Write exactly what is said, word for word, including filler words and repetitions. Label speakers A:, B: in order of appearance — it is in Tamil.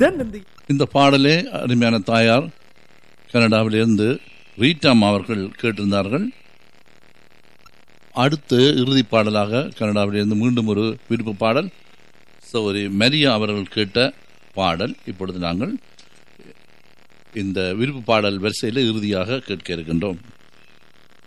A: இந்த பாடலே அருமையான தாயார் கனடாவிலிருந்து ரீட்டாம் அவர்கள் கேட்டிருந்தார்கள். அடுத்து இறுதி பாடலாக கனடாவிலிருந்து மீண்டும் ஒரு விருப்ப பாடல் சௌரி மரியா அவர்கள் கேட்ட பாடல் இப்பொழுது நாங்கள் இந்த விருப்ப பாடல் வரிசையில் இறுதியாக கேட்க இருக்கின்றோம்.